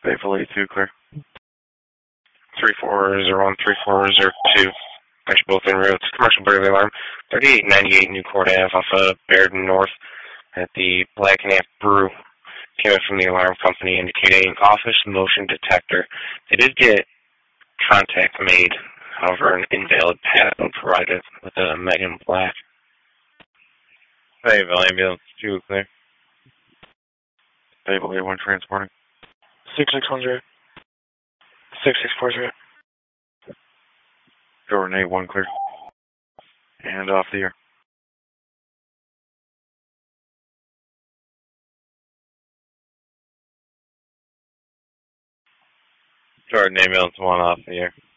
Faithful 82, clear. 3401, 3402. Actually, both en route. Commercial burglary alarm. 3898 Newcourt Ave off of Baird North at the Black and Amp Brew. Came in from the alarm company indicating office motion detector. They did get contact made, however, an invalid pattern provided with a Megan Black. Fayetteville Ambulance 2, clear. Fayetteville 81 transporting. 6600. 6640. Jordan 81 clear. And off the air. Jordan Ambulance 1 off the air.